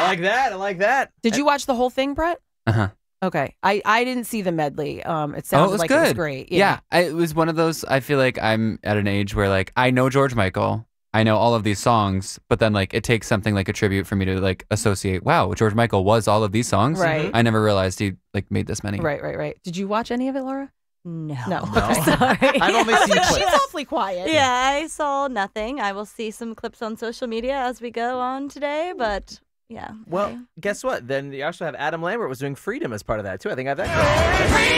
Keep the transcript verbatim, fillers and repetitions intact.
like that. I like that. Did you watch the whole thing, Brett? Uh huh. Okay. I, I didn't see the medley. Um, it Oh, sounded it was like good. it was great. Yeah, Yeah. I, it was one of those. I feel like I'm at an age where like I know George Michael, I know all of these songs, but then like it takes something like a tribute for me to like associate. Wow, George Michael was all of these songs. Right. I never realized he like made this many. Right, right, right. Did you watch any of it, Laura? No. No. No. Okay. Sorry. I've only seen She's clips. awfully quiet. Yeah, I saw nothing. I will see some clips on social media as we go on today, but yeah. Well, okay. guess what? Then you also have Adam Lambert was doing Freedom as part of that too. I think I have that. correct.